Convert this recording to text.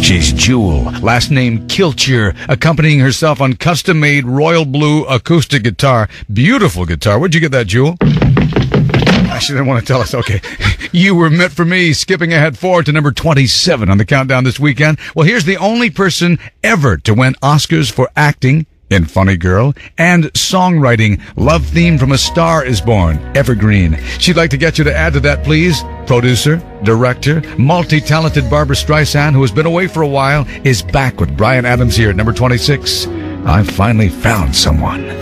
She's Jewel, last name Kilcher, accompanying herself on custom-made royal blue acoustic guitar. Beautiful guitar. Where'd you get that, Jewel? She didn't want to tell us. Okay. You Were Meant for Me, skipping ahead forward to number 27 on the countdown this weekend. Well, here's the only person ever to win Oscars for acting in Funny Girl and songwriting. Love Theme from A Star Is Born, evergreen. She'd like to get you to add to that, please. Producer, director, multi-talented Barbra Streisand, who has been away for a while, is back with Bryan Adams here at number 26. I finally found someone.